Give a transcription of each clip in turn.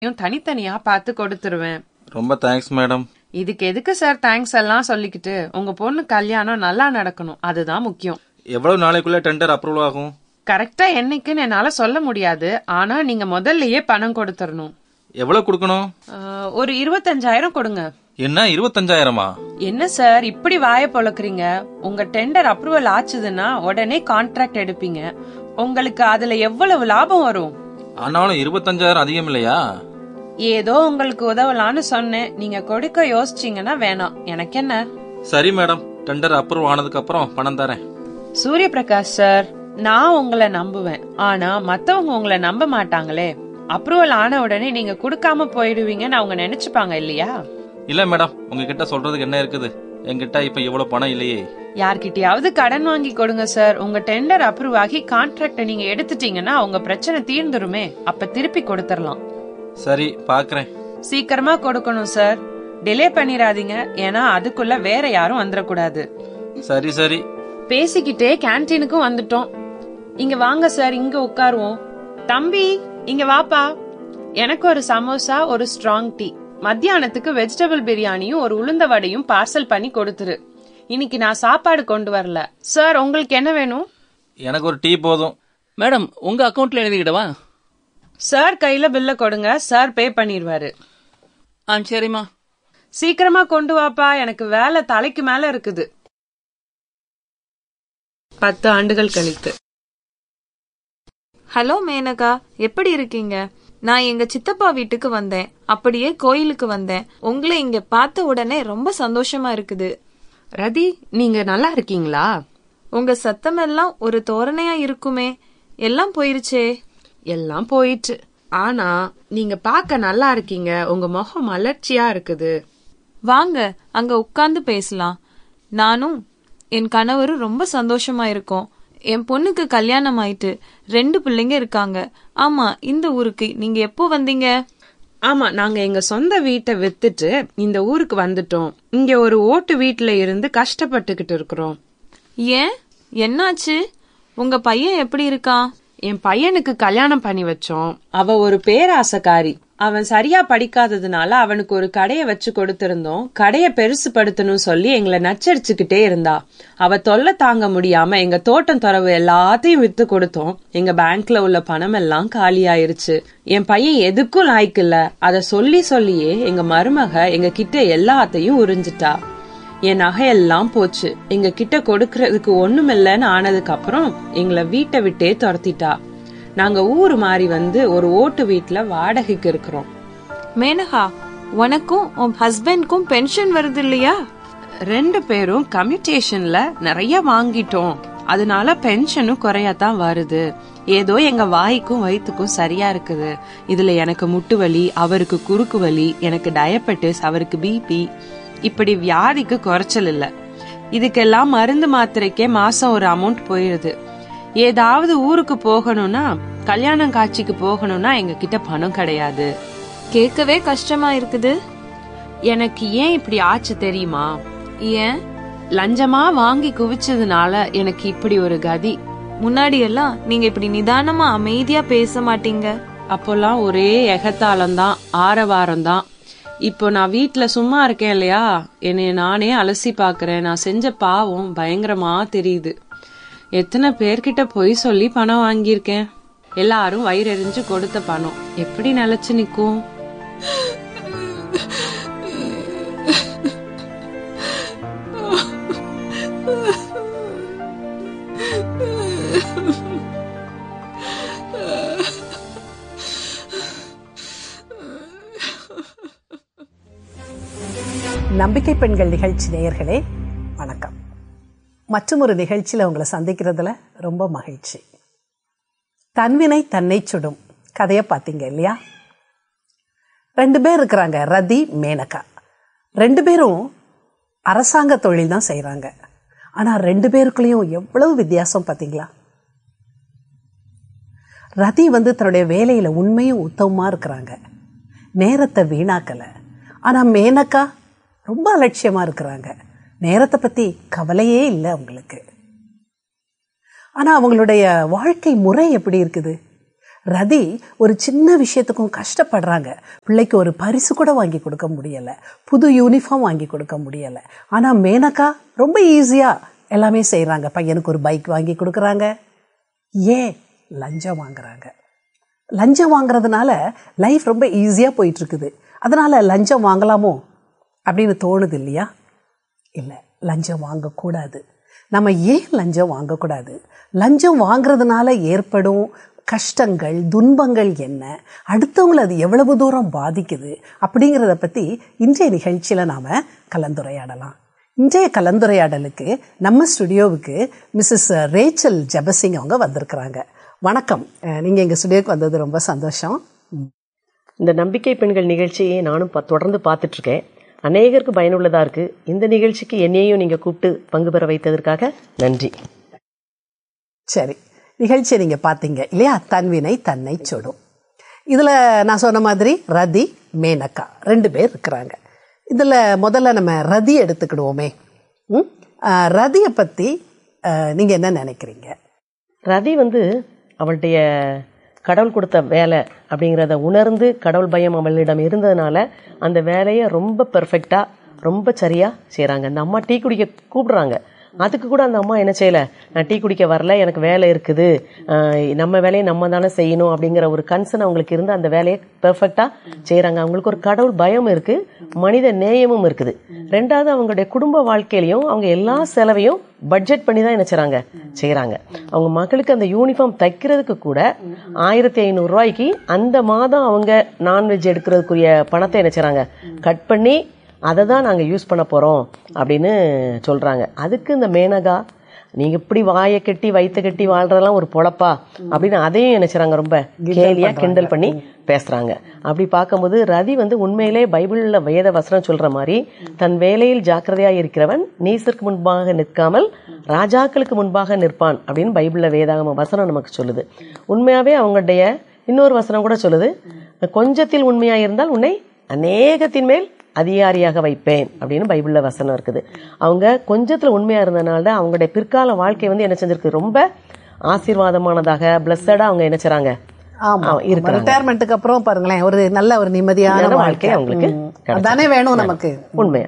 தனித்தனியா பார்த்து கொடுத்துருவேன். ரொம்ப தேங்க்ஸ் மேடம். இதுக்கு எதுக்கு சார் தேங்க்ஸ் எல்லாம் சொல்லிக்கிட்டு? உங்க பொண்ணு கல்யாணம் நல்லா நடக்கணும், அதுதான் முக்கியம். எவ்வளவு நாளைக்குள்ள டெண்டர் அப்ரூவல் ஆகும்? கரெக்டா என்னைக்குன்னு என்னால சொல்ல முடியாது. ஆனா நீங்க முதல்லயே பணம் கொடுத்துடணும். எவ்வளவு கொடுக்கணும்? ஒரு 25,000 கொடுங்க. என்ன 25,000-மா? என்ன சார் இப்படி வாய பொளக்குறீங்க? உங்க டெண்டர் அப்ரூவல் ஆச்சுதுன்னா உடனே கான்ட்ராக்ட் எடுப்பீங்க. உங்களுக்கு அதுல எவ்வளவு லாபம் வரும்? ஆனாலும் 25,000 அதிகம் இல்லையா? ஏதோ உங்களுக்கு உதவலான்னு சொன்னேன். நீங்க கொடுக்க யோசிச்சீங்கன்னா வேணாம், எனக்கு என்ன. சரி மேடம், டெண்டர் அப்ரூவ் ஆனதுக்கு அப்புறம் பணம் தரேன். சூரிய பிரகாஷ் சார், நான் உங்களை நம்புவேன். ஆனா மத்தவங்க உங்களை நம்ப மாட்டாங்களே. அப்ரூவல் ஆன உடனே நீங்க கொடுக்காம போயிடுவீங்கன்னு அவங்க நினைச்சுப்பாங்க இல்லையா? இல்ல மேடம், உங்ககிட்ட சொல்றதுக்கு என்ன இருக்குது? என்கிட்ட இப்ப இவ்வளவு பணம் இல்லையே. யார்கிட்டயாவது கடன் வாங்கி கொடுங்க சார். உங்க டெண்டர் அப்ரூவ் ஆகி கான்ட்ராக்ட் நீங்க எடுத்துட்டீங்கன்னா உங்க பிரச்சனை தீர்ந்துருமே. அப்ப திருப்பி கொடுத்துடலாம். சரி, பாக்குறேன். சீக்கிரமா கொடுக்கணும் சார். டிலே பண்ணிராதீங்க, ஏன்னா அதுக்குள்ள வேற யாரும் வந்துடக்கூடாது. சரி சரி. பேசிக்கிட்டே கேன்டீனுக்கும் வந்துட்டோம். இங்க வாங்க சார், இங்க உட்காருவோம். தம்பி இங்க வாப்பா. எனக்கு ஒரு சமோசா, ஒரு ஸ்ட்ராங் டீ. மத்தியானத்துக்கு வெஜிடபிள் பிரியாணியும் ஒரு உளுந்த வடையும் பார்சல் பண்ணி கொடுத்துரு. இன்னைக்கு நான் சாப்பாடு கொண்டு வரல. சார் உங்களுக்கு என்ன வேணும்? எனக்கு ஒரு டீ போதும். மேடம், உங்க அக்கவுண்ட்ல எழுதிக்கிடவா? சார் கையில பில்ல கொடுங்க, சார் பே பண்ணிடுவாரு. சரிம்மா. சீக்கிரமா கொண்டு வாப்பா, எனக்கு வேலை தலைக்கு மேல இருக்குது. 10 ஆண்டுகள் கழித்து. ஹலோ மேனகா, எப்படி இருக்கீங்க? நான் எங்க சித்தப்பா வீட்டுக்கு வந்தேன். அப்படியே கோயிலுக்கு வந்தேன். உங்களை இங்க பார்த்த உடனே ரொம்ப சந்தோஷமா இருக்குது. ரதி, நீங்க நல்லா இருக்கீங்களா? உங்க சத்தமெல்லாம் ஒரு தோரணையா இருக்குமே, எல்லாம் போயிருச்சே. எல்லாம் போயிட்டு. ஆனா நீங்க பார்க்க நல்லா இருக்கீங்க. உங்க முகம் மலர்ச்சியா இருக்குது. வாங்க அங்க உட்கார்ந்து பேசலாம். நானும் என் கணவரும் ரொம்ப சந்தோஷமா இருக்கோம். என் பொண்ணுக்கு கல்யாணம் ஆயிட்டு 2 பிள்ளைங்க இருக்காங்க. ஆமா, இந்த ஊருக்கு நீங்க எப்போ வந்தீங்க? ஆமா, நாங்க எங்க சொந்த வீட்டை வித்துட்டு இந்த ஊருக்கு வந்துட்டோம். இங்க ஒரு ஓட்டு வீட்டுல இருந்து கஷ்டப்பட்டுக்கிட்டு இருக்கிறோம். ஏன், என்னாச்சு? உங்க பையன் எப்படி இருக்கான்? என் பையனுக்கு கல்யாணம் பண்ணி வச்சோம். அவ ஒரு பேராசக்காரி. அவன் சரியா படிக்காததுனால அவனுக்கு ஒரு கடையை வச்சு கொடுத்திருந்தோம். கடையை பெருசுபடுத்தணும் சொல்லி எங்களை நச்சரிச்சுக்கிட்டே இருந்தா. அவ தொல்லை தாங்க முடியாம எங்க தோட்டம் துறவு எல்லாத்தையும் வித்து கொடுத்தோம். எங்க பேங்க்ல உள்ள பணம் எல்லாம் காலியாயிருச்சு. என் பையன் எதுக்கும் லாய்க்கு இல்ல. அத சொல்லி சொல்லியே எங்க மருமக எங்க கிட்ட எல்லாத்தையும் உறிஞ்சிட்டா. என் நகையெல்லாம் போச்சு. எங்க கிட்ட கொடுக்கறதுக்கு ஒண்ணுமில்லன்னு ஆனதுக்கு அப்புறம் எங்களை வீட்டை விட்டே துரத்திட்டா. நாங்க ஊரு மாறி வந்து ஒரு ஓட்டு வீட்டுல வாடகைக்கு இருக்கிறோம். மேனகா, உனக்கும் உன் ஹஸ்பண்ட்க்கும் பென்ஷன் வருது இல்லையா? 2 பேரும் கம்யூட்டேஷன்ல நிறைய வாங்கிட்டோம். அதனால பென்ஷனும் குறையத்தான் வருது. ஏதோ எங்க வாய்க்கும் வயிற்றுக்கும் சரியா இருக்குது. இதுல எனக்கு முட்டு வலி, அவருக்கு குறுக்கு வலி, எனக்கு டயபெட்டிஸ், அவருக்கு பிபி. இப்படி வியாதிக்கு குறைச்சல் இல்ல. இதுக்கெல்லாம் மருந்து மாத்திரைக்கே மாசம் ஒரு அமௌண்ட் போயிருது. ஏதாவது ஊருக்கு போகணும்னா, கல்யாணம் காட்சிக்கு போகணும்னா எங்க கிட்ட பணம் கிடையாது. கேட்கவே கஷ்டமா இருக்குது. எனக்கு ஏன் இப்படி ஆச்சு தெரியுமா? ஏன்? லஞ்சமா வாங்கி குவிச்சதுனால எனக்கு இப்படி ஒரு கதி. முன்னாடி எல்லாம் நீங்க இப்படி நிதானமா அமைதியா பேச மாட்டீங்க. அப்போல்லாம் ஒரே எகத்தாளம்தான், ஆரவாரம்தான். இப்போ நான் வீட்டுல சும்மா இருக்கேன் இல்லையா, என்னைய நானே அலசி பாக்குறேன். நான் செஞ்ச பாவம் பயங்கரமா தெரியுது. எத்தனை பேர்கிட்ட பொய் சொல்லி பணம் வாங்கியிருக்கேன். எல்லாரும் வயிறெறிஞ்சு கொடுத்த பணம் எப்படி நிலைச்சு நிக்கும்? நம்பிக்கை பெண்கள் நிகழ்ச்சி நேயர்களே, வணக்கம். மற்றும் ஒரு நிகழ்ச்சியில் உங்களை சந்திக்கிறதுல ரொம்ப மகிழ்ச்சி. தன்வினை தன்னை சுடும் கதையை பார்த்தீங்க இல்லையா? 2 பேர் இருக்கிறாங்க, ரதி, மேனகா. 2 பேரும் அரசாங்க தொழில் தான் செய்கிறாங்க. ஆனால் 2 பேருக்குள்ளேயும் எவ்வளவு வித்தியாசம் பார்த்தீங்களா? ரதி தன்னுடைய வேலையில் உண்மையும் உத்தமமாக இருக்கிறாங்க, நேரத்தை வீணாக்கலை. ஆனால் மேனகா ரொம்ப அலட்சியமாக இருக்கிறாங்க, நேரத்தை பற்றி கவலையே இல்லை அவங்களுக்கு. ஆனால் அவங்களுடைய வாழ்க்கை முறை எப்படி இருக்குது? ரதி ஒரு சின்ன விஷயத்துக்கும் கஷ்டப்படுறாங்க. பிள்ளைக்கு ஒரு பரிசு கூட வாங்கி கொடுக்க முடியலை, புது யூனிஃபார்ம் வாங்கி கொடுக்க முடியலை. ஆனால் மேனகா ரொம்ப ஈஸியாக எல்லாமே செய்கிறாங்க. பையனுக்கு ஒரு பைக் வாங்கி கொடுக்குறாங்க. ஏன்? லஞ்சம் வாங்குறாங்க. லஞ்சம் வாங்குறதுனால லைஃப் ரொம்ப ஈஸியாக போயிட்டுருக்குது. அதனால் லஞ்சம் வாங்கலாமோ அப்படின்னு தோணுது இல்லையா? இல்லை, லஞ்சம் வாங்கக்கூடாது. நம்ம ஏன் லஞ்சம் வாங்கக்கூடாது? லஞ்சம் வாங்குறதுனால ஏற்படும் கஷ்டங்கள், துன்பங்கள் என்ன, அடுத்தவங்களை அது எவ்வளவு தூரம் பாதிக்குது அப்படிங்கிறத பற்றி இன்றைய நிகழ்ச்சியில் நாம் கலந்துரையாடலாம். இன்றைய கலந்துரையாடலுக்கு நம்ம ஸ்டுடியோவுக்கு மிஸ்ஸஸ் ரேச்சல் ஜெபசிங் அவங்க வந்திருக்கிறாங்க. வணக்கம். நீங்கள் எங்கள் ஸ்டுடியோவுக்கு வந்தது ரொம்ப சந்தோஷம். இந்த நம்பிக்கை பெண்கள் நிகழ்ச்சியை நானும் தொடர்ந்து பார்த்துட்ருக்கேன். அநேகருக்கு பயனுள்ளதாக இருக்குது. இந்த நிகழ்ச்சிக்கு என்னையும் நீங்கள் கூப்பிட்டு பங்கு பெற வைத்ததற்காக நன்றி. சரி, நிகழ்ச்சியை நீங்கள் பார்த்தீங்க இல்லையா? தன்வினை தன்னை சுடும். இதில் நான் சொன்ன மாதிரி ரதி, மேனகா 2 பேர் இருக்கிறாங்க. இதில் முதல்ல நம்ம ரதி எடுத்துக்கிடுவோமே. ரதியை பற்றி நீங்கள் என்ன நினைக்கிறீங்க? ரதி அவளுடைய கடவுள் கொடுத்த வேலை அப்படிங்கிறத உணர்ந்து கடவுள் பயம் அவளிடம் இருந்ததுனால அந்த வேலையை ரொம்ப பெர்ஃபெக்டாக, ரொம்ப சரியாக செய்கிறாங்க. அந்த அம்மா டீ குடிக்க கூப்பிடுறாங்க. அதுக்கு கூட அந்த அம்மா என்ன செய்யலை, நான் டீ குடிக்க வரல, எனக்கு வேலை இருக்குது, நம்ம வேலையை நம்ம தானே செய்யணும் அப்படிங்கிற ஒரு கன்சர்ன் அவங்களுக்கு இருந்து அந்த வேலையை பெர்ஃபெக்டாக செய்கிறாங்க. அவங்களுக்கு ஒரு கடவுள் பயம் இருக்குது, மனித நேயமும் இருக்குது. 2வது, அவங்களுடைய குடும்ப வாழ்க்கையிலையும் அவங்க எல்லா செலவையும் பட்ஜெட் பண்ணி தான் என்ன செய்கிறாங்க. அவங்க மகளுக்கு அந்த யூனிஃபார்ம் தைக்கிறதுக்கு கூட 1500 ரூபாய்க்கு அந்த மாதம் அவங்க நான்வெஜ் எடுக்கிறதுக்குரிய பணத்தை என்ன செய்கிறாங்க, கட் பண்ணி அதை தான் நாங்கள் யூஸ் பண்ண போகிறோம் அப்படின்னு சொல்கிறாங்க. அதுக்கு இந்த மேனகா, நீங்கள் இப்படி வாயை கட்டி வயிற்ற கட்டி வாழ்றதெல்லாம் ஒரு பொழப்பா அப்படின்னு அதையும் நினைச்சாங்க, ரொம்ப கேலியாக கிண்டல் பண்ணி பேசுகிறாங்க. அப்படி பார்க்கும்போது ரதி உண்மையிலே பைபிளில் வேத வசனம் சொல்கிற மாதிரி தன் வேலையில் ஜாக்கிரதையாக இருக்கிறவன் நீசருக்கு முன்பாக நிற்காமல் ராஜாக்களுக்கு முன்பாக நிற்பான் அப்படின்னு பைபிளில் வேதாகம வசனம் நமக்கு சொல்லுது. உண்மையாகவே அவங்களுடைய இன்னொரு வசனம் கூட சொல்லுது, கொஞ்சத்தில் உண்மையாக இருந்தால் உன்னை அநேகத்தின் மேல் அதிகாரியாக வைப்பேன் அப்படின்னு பைபிளில் வசனம் இருக்குது. அவங்க கொஞ்சத்தில் உண்மையாக இருந்ததுனால தான் அவங்களுடைய பிற்கால வாழ்க்கை என்ன செஞ்சிருக்கு, ரொம்ப ஆசீர்வாதமானதாக, பிளஸடா அவங்க என்ன செய்றாங்க, ரிட்டையர்மெண்ட்டுக்கு அப்புறம் பாருங்களேன், ஒரு நல்ல ஒரு நிம்மதியான வாழ்க்கை அவங்களுக்கு அதானே வேணும் நமக்கு. உண்மையா.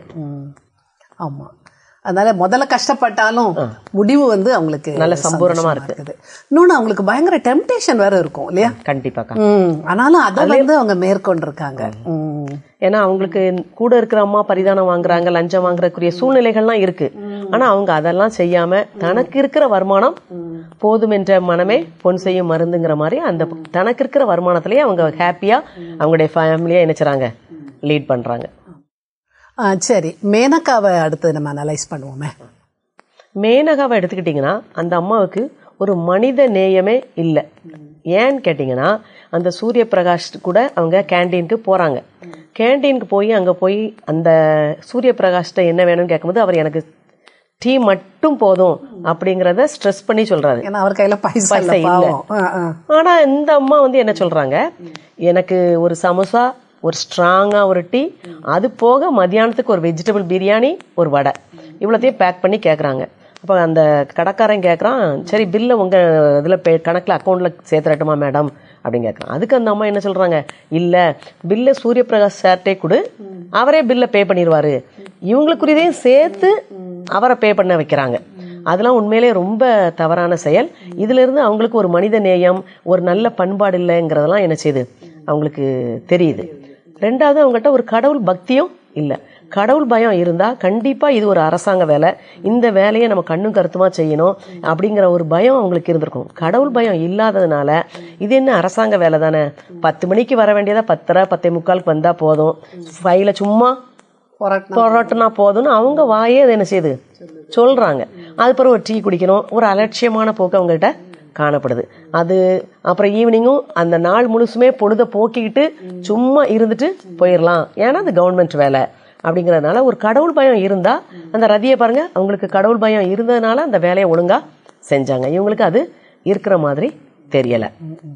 ஆமா, அதனால முதல்ல கஷ்டப்பட்டாலும் முடிவு அவங்களுக்கு நல்ல சம்பூர்ணமா இருக்குது. இன்னொன்னு அவங்களுக்கு பயங்கர டெம்டேஷன் வேற இருக்கும் இல்லையா? கண்டிப்பா. ஆனாலும் அதை அவங்க மேற்கொண்டிருக்காங்க. ஏன்னா அவங்களுக்கு கூட இருக்கிற அம்மா பரிதானம் வாங்குறாங்க, லஞ்சம் வாங்குறதுக்குரிய சூழ்நிலைகள்லாம் இருக்கு. ஆனா அவங்க அதெல்லாம் செய்யாம தனக்கு இருக்கிற வருமானம் போதும் என்ற மனமே பொன் செய்யும் மருந்துங்கிற மாதிரி அந்த தனக்கு இருக்கிற வருமானத்திலேயே அவங்க ஹாப்பியா அவங்களுடைய ஃபேமிலியா நினைச்சாங்க, லீட் பண்றாங்க. சரி, மேனகாவை அடுத்து நம்ம அனலைஸ் பண்ணுவோமே. மேனகாவை எடுத்துக்கிட்டீங்கன்னா அந்த அம்மாவுக்கு ஒரு மனித நேயமே இல்லை. ஏன்னு கேட்டிங்கன்னா அந்த சூரிய பிரகாஷ் கூட அவங்க கேன்டீனுக்கு போகிறாங்க. கேன்டீனுக்கு போய் அங்கே போய் அந்த சூரிய பிரகாஷ்ட என்ன வேணும்னு கேட்கும்போது அவர் எனக்கு டீ மட்டும் போதும் அப்படிங்கிறத ஸ்ட்ரெஸ் பண்ணி சொல்றாரு. அவர் கையில பைசா இல்லை. ஆனா இந்த அம்மா என்ன சொல்றாங்க, எனக்கு ஒரு சமோசா, ஒரு ஸ்ட்ராங்கா ஒரு டீ, அது போக மத்தியானத்துக்கு ஒரு வெஜிடபிள் பிரியாணி, ஒரு வடை, இவ்வளோத்தையும் பேக் பண்ணி கேட்குறாங்க. அப்போ அந்த கடைக்காரன் கேட்குறான், சரி பில்லை உங்கள் இதில் கணக்கில் அக்கௌண்ட்டில் சேர்த்துறட்டுமா மேடம் அப்படின்னு கேட்குறான். அதுக்கு அந்த அம்மா என்ன சொல்கிறாங்க, இல்லை பில்லை சூரிய பிரகாஷ் சார்ட்டே கொடு, அவரே பில்லை பே பண்ணிடுவார், இவங்களுக்குரியதையும் சேர்த்து அவரை பே பண்ண வைக்கிறாங்க. அதெல்லாம் உண்மையிலே ரொம்ப தவறான செயல். இதிலிருந்து அவங்களுக்கு ஒரு மனித நேயம், ஒரு நல்ல பண்பாடு இல்லைங்கிறதெல்லாம் என்ன செய்யுது அவங்களுக்கு தெரியுது. 2வது, அவங்ககிட்ட ஒரு கடவுள் பக்தியும் இல்லை. கடவுள் பயம் இருந்தா கண்டிப்பா இது ஒரு அரசாங்க வேலை, இந்த வேலையை நம்ம கண்ணும் கருத்துமா செய்யணும் அப்படிங்கிற ஒரு பயம் அவங்களுக்கு இருந்திருக்கும். கடவுள் பயம் இல்லாததுனால இது என்ன அரசாங்க வேலை தானே, 10 மணிக்கு வர வேண்டியதா 10:30 10:45 வந்தா போதும், ஃபைல சும்மா புரட்டுனா போதும்னு அவங்க வாயே அதை என்ன செய்யுது சொல்றாங்க. அது பிறகு ஒரு டீ குடிக்கணும், ஒரு அலட்சியமான போக்கு அவங்ககிட்ட காணப்படுது. அது அப்புறம் ஈவினிங்கும் அந்த நாள் முழுசுமே பொழுத போக்கிக்கிட்டு சும்மா இருந்துட்டு போயிடலாம், ஏன்னா அது கவர்மெண்ட் வேலை அப்படிங்கறதுனால. ஒரு கடவுள் பயம் இருந்தா, அந்த ரதியை பாருங்க, அவங்களுக்கு கடவுள் பயம் இருந்ததுனால அந்த வேலையை ஒழுங்கா செஞ்சாங்க. இவங்களுக்கு அது இருக்கிற மாதிரி தெரியல.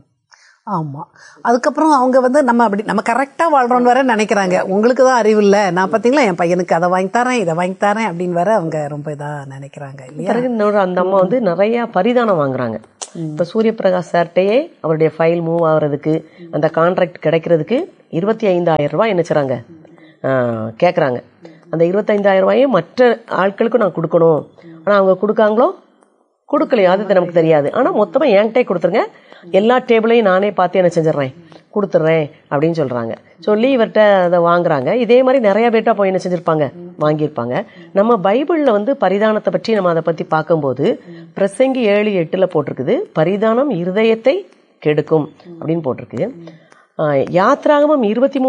ஆமா, அதுக்கப்புறம் அவங்க நம்ம கரெக்டா வாழ்றோம்னு வேற நினைக்கிறாங்க. உங்களுக்கு தான் அறிவு இல்ல, நான் பாத்தீங்களா என் பையனுக்கு அதை வாங்கி தரேன், இதை வாங்கி தரேன் அப்படின்னு வேற அவங்க ரொம்ப இதா நினைக்கிறாங்க இல்லையா? அந்த அம்மா நிறைய பரிதானம் வாங்குறாங்க. இப்ப சூரிய பிரகாஷ் சார்ட்டையே அவருடைய ஃபைல் மூவ் ஆகுறதுக்கு, அந்த கான்ட்ராக்ட் கிடைக்கிறதுக்கு 25,000 ரூபாய் என்ன செய்றாங்க, கேட்குறாங்க. அந்த 25,000 ரூபாயும் மற்ற ஆட்களுக்கும் நான் கொடுக்கணும். ஆனால் அவங்க கொடுக்காங்களோ கொடுக்கலையோ அது நமக்கு தெரியாது. ஆனால் மொத்தமாக என்கிட்டே கொடுத்துருங்க, எல்லா டேபிளையும் நானே பார்த்து என்ன செஞ்சிடறேன், கொடுத்துட்றேன் அப்படின்னு சொல்கிறாங்க. சொல்லி இவர்கிட்ட அதை வாங்குறாங்க. இதே மாதிரி நிறைய பேர்ட்டா போய் என்ன செஞ்சுருப்பாங்க, வாங்கியிருப்பாங்க. நம்ம பைபிளில் வந்து பரிதானத்தை பற்றி நம்ம அதை பற்றி பார்க்கும்போது பிரசங்கி 7:8 போட்டிருக்குது, பரிதானம் இருதயத்தை கெடுக்கும் அப்படின்னு போட்டிருக்கு. யாத்ராகமம்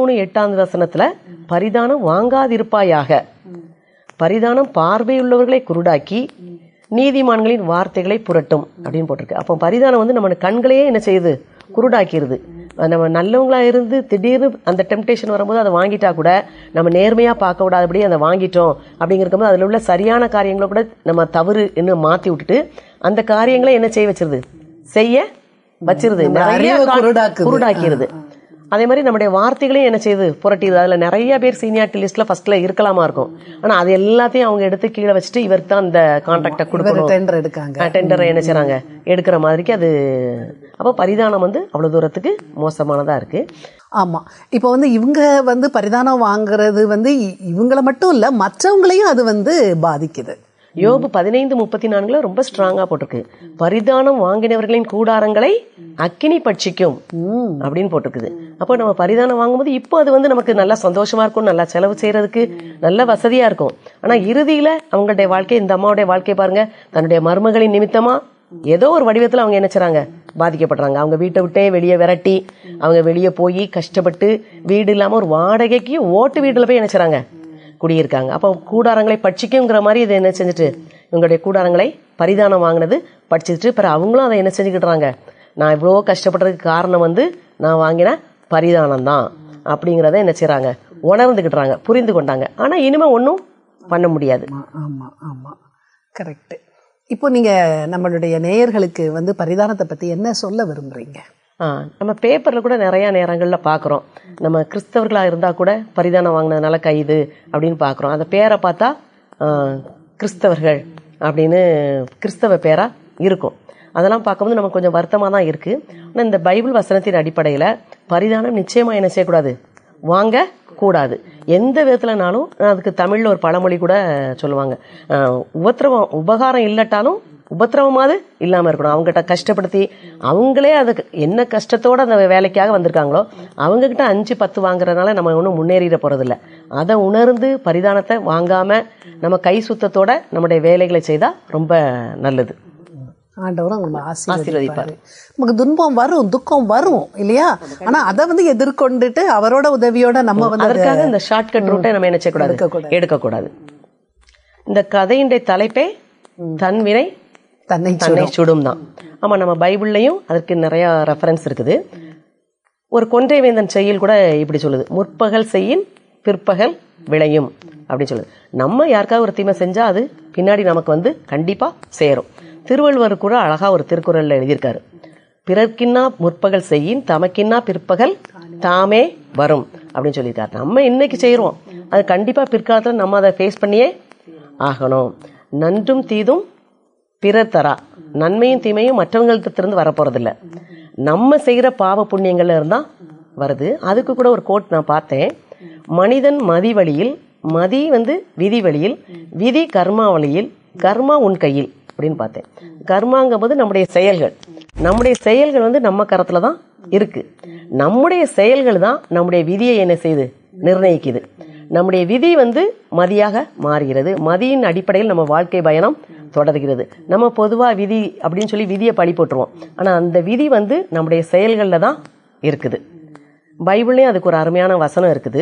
23:8 பரிதானம் வாங்காதிருப்பாயாக, பரிதானம் பார்வையுள்ளவர்களை குருடாக்கி நீதிமான்களின் வார்த்தைகளை புரட்டும் அப்படின்னு போட்டிருக்கு. அப்போ பரிதானம் வந்து நம்ம கண்களையே என்ன செய்யுது, குருடாக்கிடுது. நம்ம நல்லவங்களா இருந்து திடீர்னு அந்த டெம்டேஷன் வரும்போது அதை வாங்கிட்டா கூட நம்ம நேர்மையா பார்க்க விடாதபடி அதை வாங்கிட்டோம் அப்படிங்கிறக்கும் அதில் உள்ள சரியான காரியங்களை கூட நம்ம தவறு இன்னும் மாத்தி விட்டுட்டு அந்த காரியங்களை என்ன செய்ய வச்சிருது, செய்ய வச்சிருது, நிறைய குருடாக்கிடுது. அதே மாதிரி நம்முடைய வார்த்தைகளையும் என்ன செய்யுது, புரட்டிடுது. அதுல நிறைய பேர் சீனியாரிட்டி லிஸ்ட்ல ஃபர்ஸ்ட்ல இருக்கலாமா இருக்கும். ஆனா அது எல்லாத்தையும் அவங்க எடுத்து கீழே வச்சுட்டு இவருக்கு தான் அந்த கான்ட்ராக்டை கொடுக்கணும், டெண்டரை என்ன செய்றாங்க, எடுக்கிற மாதிரிக்கு அது. அப்போ பரிதானம் வந்து அவ்வளவு தூரத்துக்கு மோசமானதா இருக்கு. ஆமா, இப்ப வந்து இவங்க வந்து பரிதானம் வாங்குறது வந்து இவங்கள மட்டும் இல்ல மற்றவங்களையும் அது வந்து பாதிக்குது. யோபு 15:34 ரொம்ப ஸ்ட்ராங்கா போட்டிருக்கு, பரிதானம் வாங்கினவர்களின் கூடாரங்களை அக்கினி பட்சிக்கும் அப்படின்னு போட்டிருக்குது. அப்போ நம்ம பரிதானம் வாங்கும்போது இப்போ அது வந்து நமக்கு நல்லா சந்தோஷமா இருக்கும், நல்லா செலவு செய்யறதுக்கு நல்ல வசதியா இருக்கும். ஆனா இறுதியில அவங்களுடைய வாழ்க்கை, இந்த அம்மாவுடைய வாழ்க்கை பாருங்க, தன்னுடைய மருமகளின் நிமித்தமா ஏதோ ஒரு வடிவத்துல அவங்க என்ன செய்றாங்க, பாதிக்கப்படுறாங்க. அவங்க வீட்டை விட்டே வெளியே விரட்டி அவங்க வெளியே போய் கஷ்டப்பட்டு வீடு இல்லாம ஒரு வாடகைக்கு ஓட்டு வீட்டுல போய் என்ன செய்றாங்க, குடியிருக்காங்க. அப்போ கூடாரங்களை பட்சிக்குங்கிற மாதிரி இதை என்ன செஞ்சுட்டு இவங்களுடைய கூடாரங்களை பரிதானம் வாங்கினது பட்சிச்சுட்டு பிறகு அவங்களும் அதை என்ன செஞ்சுக்கிட்டுறாங்க, நான் இவ்வளோ கஷ்டப்படுறதுக்கு காரணம் வந்து நான் வாங்கின பரிதானம் தான் அப்படிங்கிறத என்ன செய்றாங்க, உணர்ந்துக்கிட்டுறாங்க, புரிந்து கொண்டாங்க. ஆனா இனிமே ஒன்றும் பண்ண முடியாது. ஆமா ஆமா, கரெக்ட். இப்போ நீங்க நம்மளுடைய நேயர்களுக்கு வந்து பரிதானத்தை பத்தி என்ன சொல்ல விரும்புறீங்க? நம்ம பேப்பர்ல கூட நிறைய நேரங்கள்ல பாக்குறோம், நம்ம கிறிஸ்தவர்களா இருந்தா கூட பரிதானம் வாங்கினதுனால கைது அப்படின்னு பாக்குறோம். அந்த பேரை பார்த்தா கிறிஸ்தவர்கள் அப்படின்னு கிறிஸ்தவ பேரா இருக்கும். அதெல்லாம் பார்க்கும்போது நமக்கு கொஞ்சம் வருத்தமா தான் இருக்கு. ஆனா இந்த பைபிள் வசனத்தின் அடிப்படையில பரிதானம் நிச்சயமா என்ன செய்யக்கூடாது, வாங்க கூடாது. எந்த விதத்துலனாலும் அதுக்கு தமிழ்ல ஒரு பழமொழி கூட சொல்லுவாங்க, உபகாரம் இல்லட்டாலும் உபத்திரவமாவது இல்லாம இருக்கணும். அவங்ககிட்ட கஷ்டப்படுத்தி அவங்களே அதுக்கு என்ன கஷ்டத்தோட அந்த வேலைக்காக வந்திருக்காங்களோ அவங்க கிட்ட 5-10 வாங்குறதுனால நம்ம ஒன்றும் முன்னேறிட போறது இல்லை. அதை உணர்ந்து பரிதானத்தை வாங்காம நம்ம கை சுத்தத்தோட நம்முடைய வேலைகளை செய்தா ரொம்ப நல்லது. ஆண்டவரும் நம்ம ஆசீர்வதிப்பாரு. நமக்கு துன்பம் வரும், துக்கம் வரும் இல்லையா, ஆனா அதை வந்து எதிர்கொண்டுட்டு அவரோட உதவியோட நம்ம வந்து அதற்காக இந்த ஷார்ட்கட் ரூட்டை நம்ம என்ன செய்யக்கூடாது, எடுக்கக்கூடாது. இந்த கதையின் தலைப்பே தன்வினை தன்னை சுடும் தான். ஆமா, நம்ம பைபிள்லயும் அதற்கு நிறைய ரெஃபரன்ஸ் இருக்குது. ஒரு கொன்றை வேந்தன் செயல் கூட இப்படி சொல்லுது, முற்பகல் செய்யின் பிற்பகல் விளையும் அப்படின்னு சொல்லுது. நம்ம யாருக்காவது ஒரு தீமை செஞ்சா அது பின்னாடி நமக்கு வந்து கண்டிப்பா சேரும். திருவள்ளுவர் கூட அழகா ஒரு திருக்குறள்ல எழுதியிருக்காரு, பிறர்க்கின்னா முற்பகல் செய்யின் தமக்கின்னா பிற்பகல் தாமே வரும் அப்படின்னு சொல்லியிருக்காரு. நம்ம இன்னைக்கு செய்யறோம், அது கண்டிப்பா பிற்காலத்துல நம்ம அதை ஃபேஸ் பண்ணியே ஆகணும். நன்றும் தீதும் பிறர் தரா, நன்மையும் தீமையும் மற்றவங்கள்ட்ட இருந்து வரப்போறதில்ல, நம்ம செய்யற பாவ புண்ணியங்கள்ல இருந்தா வருது. அதுக்கு கூட ஒரு கோட் நான் பார்த்தேன், மனிதன் மதி வழியில், மதி வந்து விதி வழியில், விதி கர்மா வழியில், கர்மா உன் கையில் அப்படின்னு பார்த்தேன். கர்மாங்கும் போது நம்முடைய செயல்கள், நம்முடைய செயல்கள் வந்து நம்ம கரத்துல தான் இருக்கு. நம்முடைய செயல்கள் தான் நம்முடைய விதியை என்ன செய்யுது, நிர்ணயிக்குது. நம்முடைய விதி வந்து மதியாக மாறுகிறது. மதியின் அடிப்படையில் நம்ம வாழ்க்கை பயணம் தொடர்கிறது. நம்ம பொதுவா விதி அப்படின்னு சொல்லி விதியை பழி போட்டுருவோம். ஆனா அந்த விதி வந்து நம்முடைய செயல்கள்ல தான் இருக்குது. பைபிள்லயும் அதுக்கு ஒரு அருமையான வசனம் இருக்குது,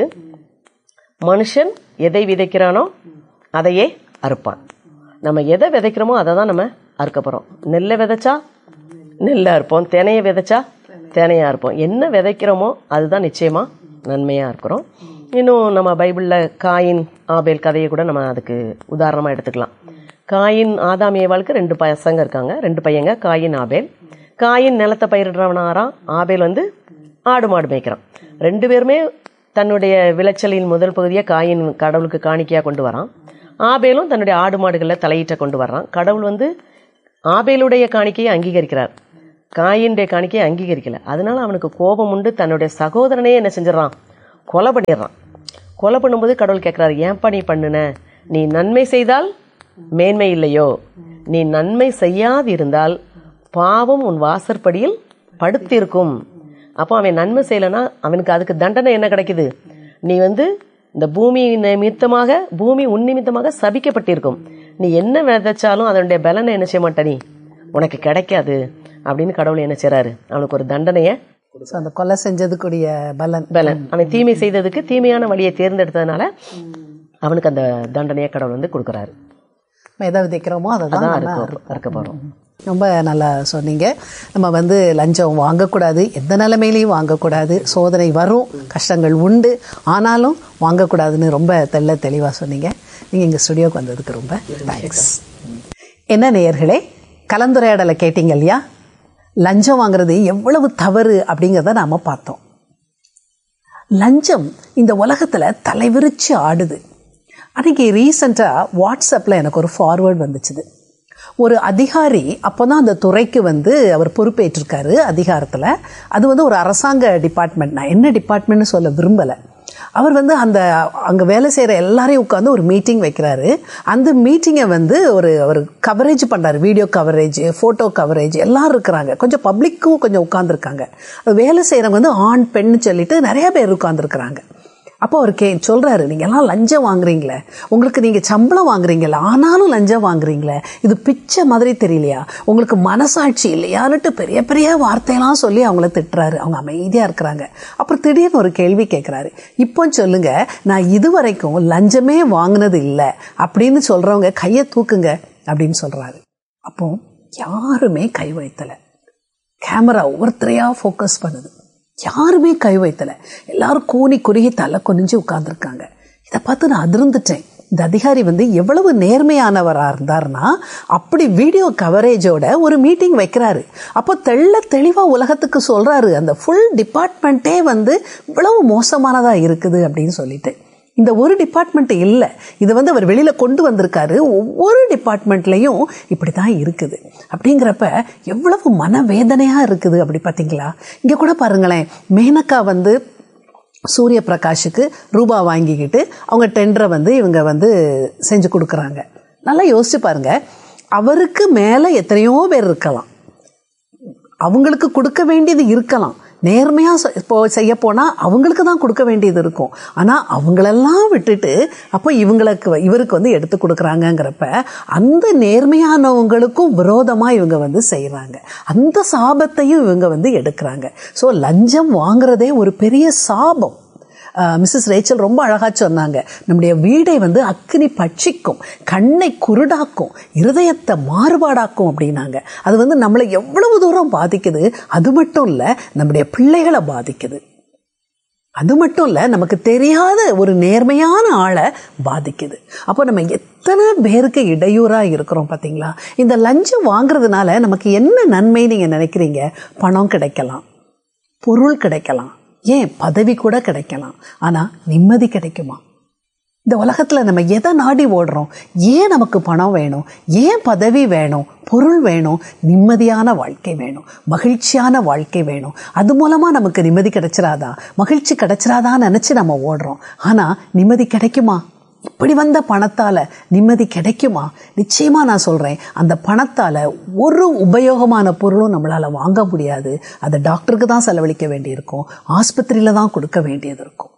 மனுஷன் எதை விதைக்கிறானோ அதையே அறுப்பான். நம்ம எதை விதைக்கிறோமோ அதை தான் நம்ம அறுக்க போறோம். நெல்லை விதைச்சா நெல்லை அறுப்போம், தினையை விதைச்சா தினையா இருப்போம். என்ன விதைக்கிறோமோ அதுதான் நிச்சயமா நன்மையா இருக்கிறோம். இன்னும் நம்ம பைபிள்ல காயின் ஆபேல் கதையை கூட நம்ம அதுக்கு உதாரணமா எடுத்துக்கலாம். காயின் ஆதாம் ஏவாளுக்கு 2 பசங்க இருக்காங்க, 2 பையங்க, காயின் ஆபேல். காயின் நிலத்தை பயிரிடுறவனாராம், ஆபேல் வந்து ஆடு மாடு மேய்க்கிறான். 2 பேருமே தன்னுடைய விளைச்சலின் முதல் பகுதியை காயின் கடவுளுக்கு காணிக்கையா கொண்டு வரான். ஆபேலும் தன்னுடைய ஆடு மாடுகளில் தலையீட்ட கொண்டு வர்றான். கடவுள் வந்து ஆபேலுடைய காணிக்கையை அங்கீகரிக்கிறார், காயினுடைய காணிக்கையை அங்கீகரிக்கல. அதனால அவனுக்கு கோபம் உண்டு. தன்னுடைய சகோதரனையே என்ன செஞ்சிடறான், கொலை பண்ணிடுறான். கொலை பண்ணும்போது கடவுள் கேட்குறாரு, ஏன்பா நீ பண்ணுன? நீ நன்மை செய்தால் மேன்மை இல்லையோ? நீ நன்மை செய்யாதிருந்தால் பாவம் உன் வாசற்படியில் படுத்திருக்கும். அப்போ அவன் நன்மை செய்யலைன்னா அவனுக்கு அதுக்கு தண்டனை என்ன கிடைக்குது? நீ இந்த பூமி நிமித்தமாக, பூமி உன் நிமித்தமாக சபிக்கப்பட்டிருக்கும். நீ என்ன விதைச்சாலும் அதனுடைய பலனை என்ன செய்ய மாட்ட, நீ உனக்கு கிடைக்காது அப்படின்னு கடவுள் என்ன செய்றாரு, அவனுக்கு ஒரு தண்டனையை. அந்த கொலை செஞ்சதுக்குரிய பலன் அவன் தீமை செய்ததுக்கு தீமையான வழியை தேர்ந்தெடுத்ததுனால அவனுக்கு அந்த தண்டனையை கடவுள் கொடுக்குறாரு. எதை விதைக்கிறோமோ அதை தான் அறுக்க போறோம். ரொம்ப நல்லா சொன்னீங்க. நம்ம லஞ்சம் வாங்கக்கூடாது, எந்த நிலைமையிலையும் வாங்கக்கூடாது. சோதனை வரும், கஷ்டங்கள் உண்டு, ஆனாலும் வாங்கக்கூடாதுன்னு ரொம்ப தெளிவாக சொன்னீங்க. நீங்கள் எங்கள் ஸ்டுடியோக்கு வந்ததுக்கு ரொம்ப தேங்க்ஸ். என்ன நேயர்களே, கலந்துரையாடலை கேட்டீங்க இல்லையா? லஞ்சம் வாங்குறது எவ்வளவு தவறு அப்படிங்கிறத நாம பார்த்தோம். லஞ்சம் இந்த உலகத்தில் தலைவிரிச்சு ஆடுது. அன்றைக்கி ரீசெண்டாக வாட்ஸ்அப்பில் எனக்கு ஒரு ஃபார்வேர்டு வந்துச்சுது. ஒரு அதிகாரி அப்போதான் அந்த துறைக்கு அவர் பொறுப்பேற்றிருக்காரு அதிகாரத்தில். அது ஒரு அரசாங்க டிபார்ட்மெண்ட். நான் என்ன டிபார்ட்மெண்ட்னு சொல்ல விரும்பலை. அவர் அந்த அங்கே வேலை செய்கிற எல்லாரையும் உட்காந்து ஒரு மீட்டிங் வைக்கிறாரு. அந்த மீட்டிங்கை ஒரு கவரேஜ் பண்ணுறாரு. வீடியோ கவரேஜ், ஃபோட்டோ கவரேஜ் எல்லோரும் இருக்கிறாங்க. கொஞ்சம் பப்ளிக்கும் கொஞ்சம் உட்காந்துருக்காங்க. வேலை செய்கிறவங்க ஆண் பெண்ணு சொல்லிட்டு நிறைய பேர் உட்காந்துருக்குறாங்க. அப்போ அவர் சொல்கிறாரு, நீங்கள் எல்லாம் லஞ்சம் வாங்குறீங்களே, உங்களுக்கு நீங்கள் சம்பளம் வாங்குறீங்களே, ஆனாலும் லஞ்சம் வாங்குறீங்களே, இது பிச்சை மாதிரி தெரியலையா, உங்களுக்கு மனசாட்சி இல்லையான்னுட்டு பெரிய பெரிய வார்த்தையெல்லாம் சொல்லி அவங்கள திட்டுறாரு. அவங்க அமைதியாக இருக்கிறாங்க. அப்புறம் திடீர்னு ஒரு கேள்வி கேட்குறாரு, இப்போ சொல்லுங்க, நான் இதுவரைக்கும் லஞ்சமே வாங்கினது இல்லை அப்படின்னு சொல்கிறவங்க கையை தூக்குங்க அப்படின்னு சொல்கிறாரு. அப்போ யாருமே கை வைத்தலை. கேமரா ஒவ்வொருத்தரையாக ஃபோக்கஸ் பண்ணுது. யாருமே கை வைத்தலை. எல்லாரும் கூனி குறுகி தலை குனிஞ்சு உட்கார்ந்துருக்காங்க. இதை பார்த்து நான் அதிர்ந்துட்டேன். இந்த அதிகாரி எவ்வளவு நேர்மையானவராக இருந்தார்னா, அப்படி வீடியோ கவரேஜோட ஒரு மீட்டிங் வைக்கிறாரு. அப்போ தெளிவாக உலகத்துக்கு சொல்கிறாரு, அந்த ஃபுல் டிபார்ட்மெண்ட்டே இவ்வளவு மோசமானதாக இருக்குது அப்படின்னு சொல்லிட்டு. இந்த ஒரு டிபார்ட்மெண்ட் இல்லை, இது அவர் வெளியில் கொண்டு வந்திருக்காரு. ஒவ்வொரு டிபார்ட்மெண்ட்லேயும் இப்படி தான் இருக்குது. அப்படிங்கிறப்ப எவ்வளவு மனவேதனையாக இருக்குது. அப்படி பார்த்தீங்களா? இங்கே கூட பாருங்களேன், மேனகா சூரிய பிரகாஷுக்கு ரூபா வாங்கிக்கிட்டு அவங்க டெண்டரை இவங்க செஞ்சு கொடுக்குறாங்க. நல்லா யோசிச்சு பாருங்க, அவருக்கு மேலே எத்தனையோ பேர் இருக்கலாம், அவங்களுக்கு கொடுக்க வேண்டியது இருக்கலாம். நேர்மையாக இப்போ செய்ய போனால் அவங்களுக்கு தான் கொடுக்க வேண்டியது இருக்கும். ஆனால் அவங்களெல்லாம் விட்டுட்டு அப்போ இவருக்கு எடுத்து கொடுக்குறாங்கங்கிறப்ப அந்த நேர்மையானவங்களுக்கும் விரோதமாக இவங்க செய்கிறாங்க. அந்த சாபத்தையும் இவங்க எடுக்கிறாங்க. ஸோ லஞ்சம் வாங்குறதே ஒரு பெரிய சாபம். மிஸ்ஸஸ் ரேச்சல் ரொம்ப அழகாக சொன்னாங்க, நம்முடைய வீடை அக்கினி பட்சிக்கும், கண்ணை குருடாக்கும், இருதயத்தை மாறுபாடாக்கும் அப்படின்னாங்க. அது நம்மளை எவ்வளவு தூரம் பாதிக்குது. அது மட்டும் இல்லை, நம்முடைய பிள்ளைகளை பாதிக்குது. அது மட்டும் இல்லை, நமக்கு தெரியாத ஒரு நேர்மையான ஆளை பாதிக்குது. அப்போ நம்ம எத்தனை பேருக்கு இடையூறாக இருக்கிறோம் பார்த்தீங்களா? இந்த லஞ்சம் வாங்குறதுனால நமக்கு என்ன நன்மை நீங்கள் நினைக்கிறீங்க? பணம் கிடைக்கலாம், பொருள் கிடைக்கலாம், ஏன் பதவி கூட கிடைக்கலாம். ஆனால் நிம்மதி கிடைக்குமா? இந்த உலகத்தில் நம்ம எதை நாடி ஓடுறோம்? ஏன் நமக்கு பணம் வேணும்? ஏன் பதவி வேணும்? பொருள் வேணும்? நிம்மதியான வாழ்க்கை வேணும், மகிழ்ச்சியான வாழ்க்கை வேணும். அது மூலமாக நமக்கு நிம்மதி கிடைச்சிராதா, மகிழ்ச்சி கிடைச்சிராதான்னு நினச்சி நம்ம ஓடுறோம். ஆனால் நிம்மதி கிடைக்குமா? இப்படி வந்த பணத்தால் நிம்மதி கிடைக்குமா? நிச்சயமா நான் சொல்கிறேன், அந்த பணத்தால் ஒரு உபயோகமான பொருளும் நம்மளால் வாங்க முடியாது. அதை டாக்டருக்கு தான் செலவழிக்க வேண்டியிருக்கும், ஆஸ்பத்திரியில் தான் கொடுக்க வேண்டியது இருக்கும்.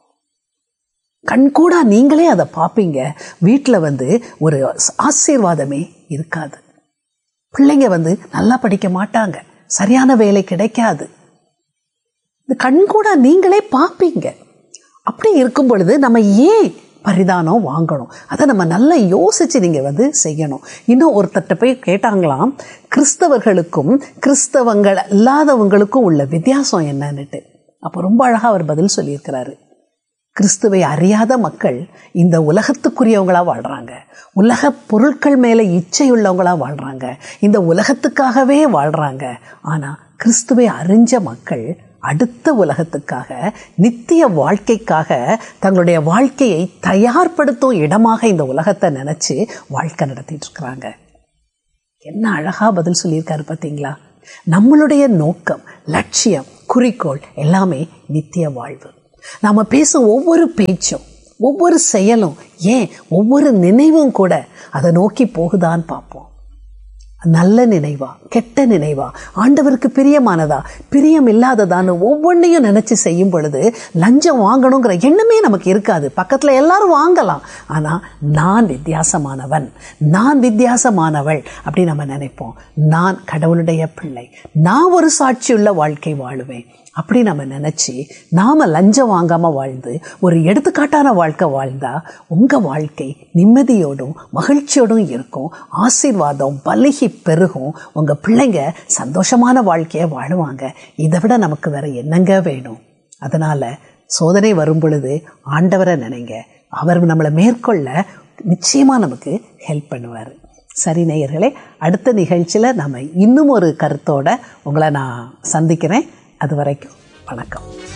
கண்கூடா நீங்களே அதை பார்ப்பீங்க. வீட்டில் ஒரு ஆசீர்வாதமே இருக்காது. பிள்ளைங்க நல்லா படிக்க மாட்டாங்க, சரியான வேலை கிடைக்காது. இது கண்கூடா நீங்களே பார்ப்பீங்க. அப்படி இருக்கும் பொழுது நம்ம ஏன் பரிதானம் வாங்கணும்? அதை நம்ம நல்லா யோசிச்சு நீங்க செய்யணும். இன்னும் ஒருத்தட்ட போய் கேட்டாங்களாம், கிறிஸ்தவர்களுக்கும் கிறிஸ்தவங்கள் இல்லாதவங்களுக்கும் உள்ள வித்தியாசம் என்னன்னுட்டு. அப்போ ரொம்ப அழகா அவர் பதில் சொல்லியிருக்கிறாரு. கிறிஸ்துவை அறியாத மக்கள் இந்த உலகத்துக்குரியவங்களா வாழ்றாங்க, உலக பொருட்கள் மேல இச்சையுள்ளவங்களா வாழ்றாங்க, இந்த உலகத்துக்காகவே வாழ்றாங்க. ஆனா கிறிஸ்துவை அறிஞ்ச மக்கள் அடுத்த உலகத்துக்காக, நித்திய வாழ்க்கைக்காக தங்களுடைய வாழ்க்கையை தயார்படுத்தும் இடமாக இந்த உலகத்தை நினைச்சு வாழ்க்கை நடத்திட்டு இருக்கிறாங்க. என்ன அழகா பதில் சொல்லியிருக்காரு பார்த்தீங்களா? நம்மளுடைய நோக்கம், லட்சியம், குறிக்கோள் எல்லாமே நித்திய வாழ்வு. நாம பேசும் ஒவ்வொரு பேச்சும், ஒவ்வொரு செயலும், ஏன் ஒவ்வொரு நினைவும் கூட அதை நோக்கி போகுதான்னு பார்ப்போம். நல்ல நினைவா, கெட்ட நினைவா, ஆண்டவருக்கு பிரியமானதா, பிரியம் இல்லாததான்னு ஒவ்வொன்றையும் நினைச்சு செய்யும் பொழுது லஞ்சம் வாங்கணுங்கிற எண்ணமே நமக்கு இருக்காது. பக்கத்துல எல்லாரும் வாங்கலாம், ஆனா நான் வித்தியாசமானவன், நான் வித்தியாசமானவள் அப்படி நம்ம நினைப்போம். நான் கடவுளுடைய பிள்ளை, நான் ஒரு சாட்சியுள்ள வாழ்க்கை வாழுவேன் அப்படி நம்ம நினைச்சு நாம லஞ்சம் வாங்காம வாழ்ந்து ஒரு எடுத்துக்காட்டான வாழ்க்கை வாழ்ந்தா உங்க வாழ்க்கை நிம்மதியோடும் மகிழ்ச்சியோடும் இருக்கும். ஆசீர்வாதம் பலுகி பெருகும். உங்க பிள்ளைங்க சந்தோஷமான வாழ்க்கைய வாழுவாங்க. இதை விட நமக்கு வேற என்னங்க வேணும்? அதனால சோதனை வரும் பொழுது ஆண்டவரை நினைங்க. அவர் நம்மளை மேற்கொள்ள நிச்சயமா நமக்கு ஹெல்ப் பண்ணுவாரு. சரி நேயர்களே, அடுத்த நிகழ்ச்சியில நம்ம இன்னும் ஒரு கருத்தோட உங்களை நான் சந்திக்கிறேன். அது வரைக்கும் வணக்கம்.